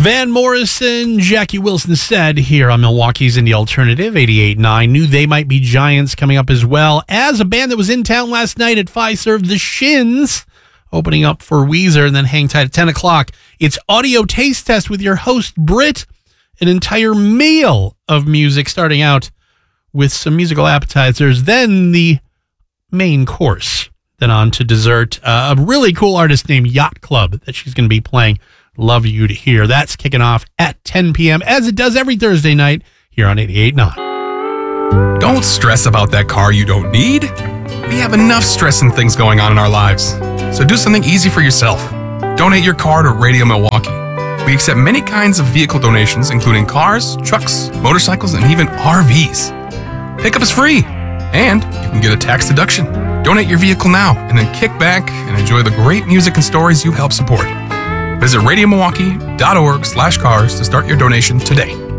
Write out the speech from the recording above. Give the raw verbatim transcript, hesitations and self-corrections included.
Van Morrison, Jackie Wilson said here on Milwaukee's Indie Alternative, eighty-eight point nine. Knew They Might Be Giants coming up as well as a band that was in town last night at Fiserv, The Shins, opening up for Weezer, and then hang tight at ten o'clock. It's Audio Taste Test with your host, Britt, an entire meal of music starting out with some musical appetizers, then the main course, then on to dessert. Uh, a really cool artist named Yacht Club that she's going to be playing. Love you to hear. That's kicking off at ten p.m. as it does every Thursday night here on eighty-eight point nine. Don't stress about that car you don't need. We have enough stress and things going on in our lives. So do something easy for yourself. Donate your car to Radio Milwaukee. We accept many kinds of vehicle donations, including cars, trucks, motorcycles, and even R Vs. Pickup is free, and you can get a tax deduction. Donate your vehicle now, and then kick back and enjoy the great music and stories you help support. Visit radio milwaukee dot org slash cars to start your donation today.